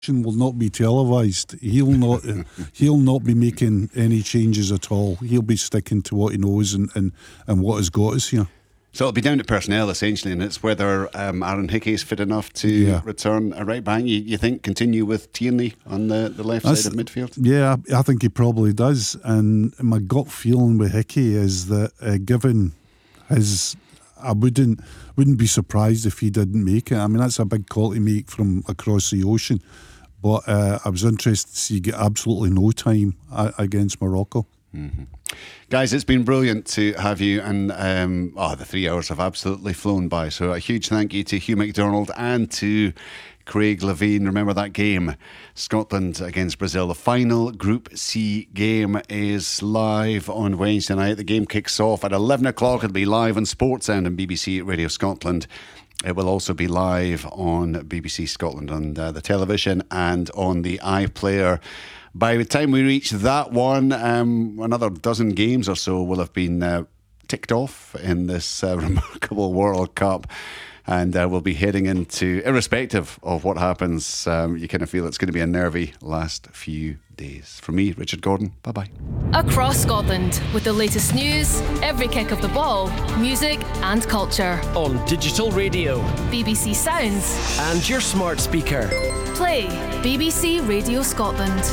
will not be televised. He'll not be making any changes at all. He'll be sticking to what he knows and what has got us here. So it'll be down to personnel essentially, and it's whether Aaron Hickey is fit enough to return a right back. You think continue with Tierney on the left side of midfield? Yeah, I think he probably does. And my gut feeling with Hickey is that given his, I wouldn't be surprised if he didn't make it. I mean, that's a big call to make from across the ocean. But I was interested to see get absolutely no time against Morocco. Mm-hmm. Guys, it's been brilliant to have you, and the 3 hours have absolutely flown by. So a huge thank you to Hugh McDonald and to Craig Levein. Remember that game, Scotland against Brazil. The final Group C game is live on Wednesday night. The game kicks off at 11 o'clock. It'll be live on Sportsound and BBC Radio Scotland. It will also be live on BBC Scotland on the television and on the iPlayer. By the time we reach that one, another dozen games or so will have been ticked off in this remarkable World Cup. And we'll be heading into, irrespective of what happens, you kind of feel it's going to be a nervy last few days. From me, Richard Gordon, bye-bye. Across Scotland, with the latest news, every kick of the ball, music and culture. On digital radio, BBC Sounds and your smart speaker. Play BBC Radio Scotland.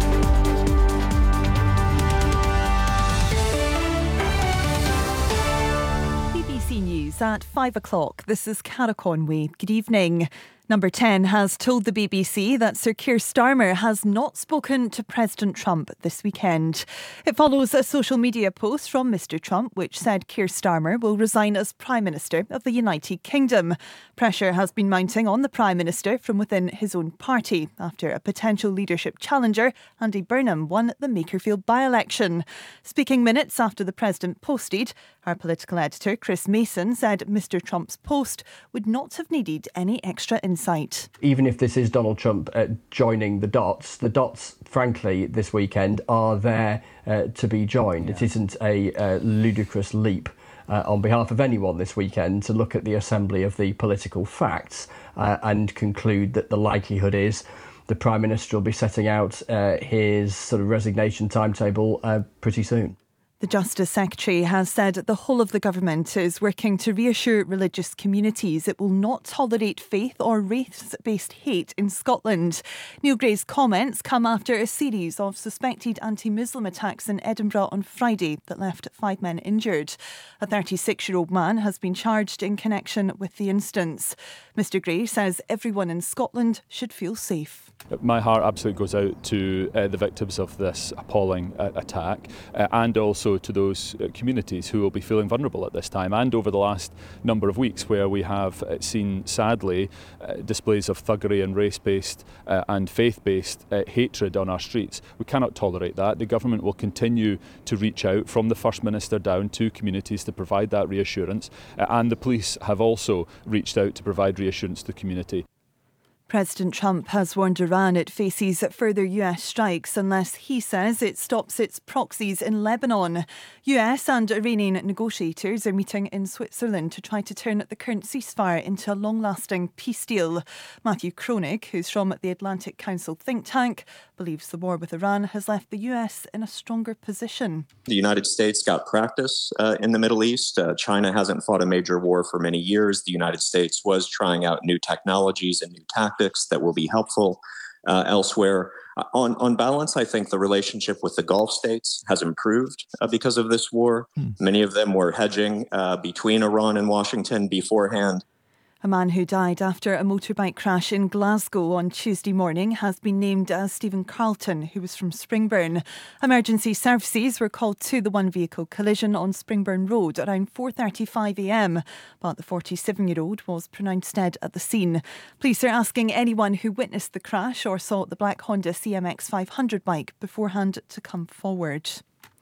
News at 5 o'clock. This is Cara Conway. Good evening. Number 10 has told the BBC that Sir Keir Starmer has not spoken to President Trump this weekend. It follows a social media post from Mr Trump which said Keir Starmer will resign as Prime Minister of the United Kingdom. Pressure has been mounting on the Prime Minister from within his own party after a potential leadership challenger, Andy Burnham, won the Makerfield by-election. Speaking minutes after the President posted, our political editor Chris Mason said Mr Trump's post would not have needed any extra insight. Even if this is Donald Trump joining the dots, frankly, this weekend are there to be joined. Yeah. It isn't a ludicrous leap on behalf of anyone this weekend to look at the assembly of the political facts and conclude that the likelihood is the Prime Minister will be setting out his sort of resignation timetable pretty soon. The Justice Secretary has said the whole of the government is working to reassure religious communities it will not tolerate faith or race-based hate in Scotland. Neil Gray's comments come after a series of suspected anti-Muslim attacks in Edinburgh on Friday that left 5 men injured. A 36-year-old man has been charged in connection with the incidents. Mr Gray says everyone in Scotland should feel safe. My heart absolutely goes out to the victims of this appalling attack and also to those communities who will be feeling vulnerable at this time, and over the last number of weeks where we have seen, sadly, displays of thuggery and race-based and faith-based hatred on our streets. We cannot tolerate that. The government will continue to reach out from the First Minister down to communities to provide that reassurance, and the police have also reached out to provide reassurance to the community. President Trump has warned Iran it faces further US strikes unless he says it stops its proxies in Lebanon. US and Iranian negotiators are meeting in Switzerland to try to turn the current ceasefire into a long-lasting peace deal. Matthew Kronig, who's from the Atlantic Council think tank, believes the war with Iran has left the US in a stronger position. The United States got practice in the Middle East. China hasn't fought a major war for many years. The United States was trying out new technologies and new tactics that will be helpful elsewhere. On balance, I think the relationship with the Gulf states has improved because of this war. Many of them were hedging between Iran and Washington beforehand. A man who died after a motorbike crash in Glasgow on Tuesday morning has been named as Stephen Carlton, who was from Springburn. Emergency services were called to the one-vehicle collision on Springburn Road around 4:35am, but the 47-year-old was pronounced dead at the scene. Police are asking anyone who witnessed the crash or saw the black Honda CMX 500 bike beforehand to come forward.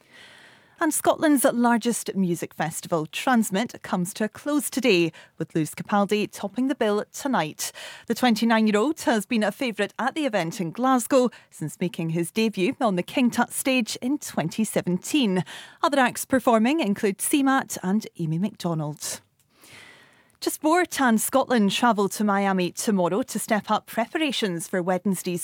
And Scotland's largest music festival, Transmit, comes to a close today, with Lewis Capaldi topping the bill tonight. The 29-year-old has been a favourite at the event in Glasgow since making his debut on the King Tut stage in 2017. Other acts performing include CMAT and Amy McDonald. Just more, TAN Scotland travel to Miami tomorrow to step up preparations for Wednesday's